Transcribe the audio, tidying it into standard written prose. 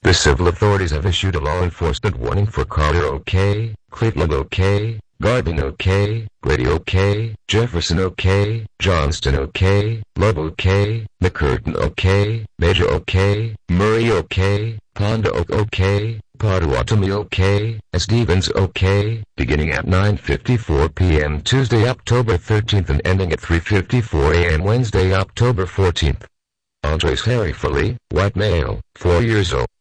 The civil authorities have issued a law enforcement warning for Carter OK, Cleveland OK, Garden OK, Grady OK, Jefferson OK, Johnston OK, Love OK, McCurtain OK, Major OK, Murray OK, Ponda OK, Potawatomi OK, and Stevens OK, beginning at 9:54 p.m. Tuesday, October 13th and ending at 3:54 a.m. Wednesday, October 14th. Andres Harry Foley, white male, 4 years old.